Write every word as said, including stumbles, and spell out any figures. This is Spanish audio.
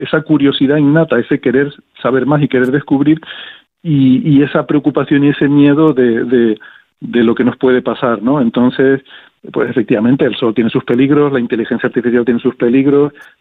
esa curiosidad innata, ese querer saber más y querer descubrir, y, y esa preocupación y ese miedo de, de, de lo que nos puede pasar, ¿no? Entonces, pues efectivamente, el sol tiene sus peligros, la inteligencia artificial tiene sus peligros,